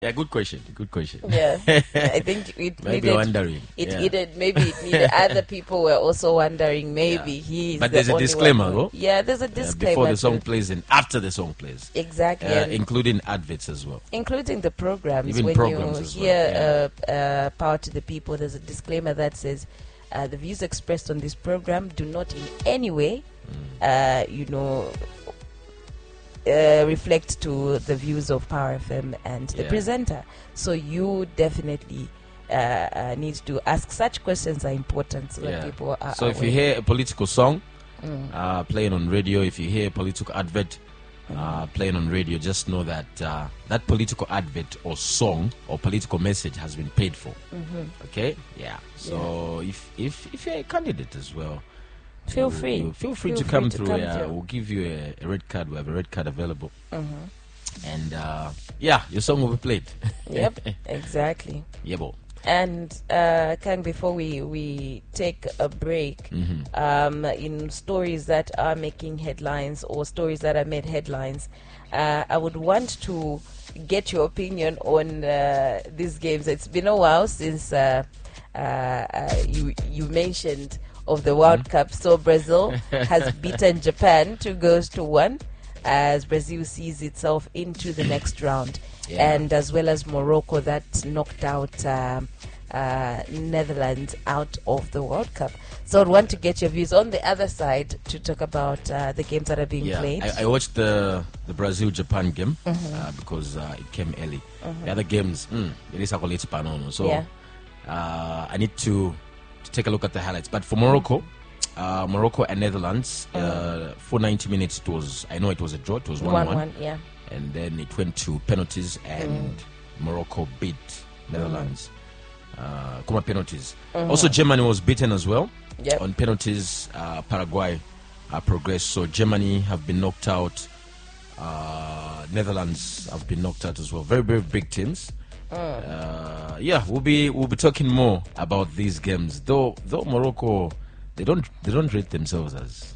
Yeah, good question. Good question. Yeah, I think it Maybe needed, wondering. maybe it needed other people were also wondering. Maybe he's But the there's a only disclaimer, one though. Yeah, there's a disclaimer before the song too. plays and after the song plays. Exactly, and including adverts as well. including the programs. Even when programs you as hear well, Power to the People, there's a disclaimer that says the views expressed on this program do not in any way, reflect to the views of Power FM and the presenter. So you definitely need to ask such questions are important so that people are So aware. if you hear a political song playing on radio, if you hear a political advert playing on radio, just know that that political advert or song or political message has been paid for. Okay? Yeah. So if you're a candidate as well, feel free to come through. We'll give you a red card. We have a red card available. And your song will be played. Yep, exactly. Yebo. And Kang, before we take a break, in stories that are making headlines or stories that have made headlines, I would want to get your opinion on these games. It's been a while since you mentioned of the World Cup. So Brazil has beaten Japan 2-1 as Brazil sees itself into the next round. And as well as Morocco that knocked out Netherlands out of the World Cup. So I'd want to get your views on the other side to talk about the games that are being played. I watched the Brazil-Japan game because it came early. The other games, it is a college panono. So I need to take a look at the highlights. But for Morocco, Morocco and Netherlands, for 90 minutes, I know it was a draw. It was 1-1. And then it went to penalties, and Morocco beat Netherlands. Kuma penalties. Also, Germany was beaten as well. On penalties. Paraguay progressed. So Germany have been knocked out. Netherlands have been knocked out as well. Very, very big teams. We'll be talking more about these games. Though Morocco, they don't rate themselves as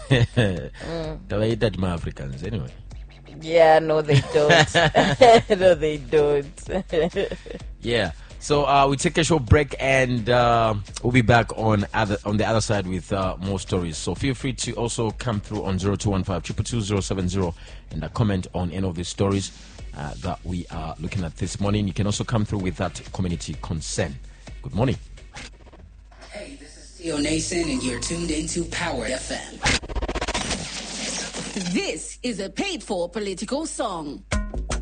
my Africans anyway. Yeah, no, they don't. No, they don't. So we take a short break, and we'll be back on the other side with more stories. So feel free to also come through on 0215-222-070 and comment on any of the stories that we are looking at this morning. You can also come through with that community concern. Good morning. Hey, this is Theo Nason, and you're tuned into Power FM. This is a paid-for political song.